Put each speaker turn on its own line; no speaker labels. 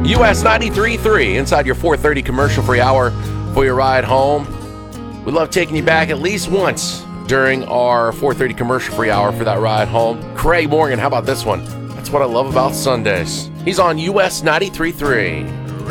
US 93.3 inside your 4:30 commercial-free hour for your ride home. We love taking you back at least once during our 4:30 commercial-free hour for that ride home. Craig Morgan, how about this one? That's what I love about Sundays. He's on US 93.3.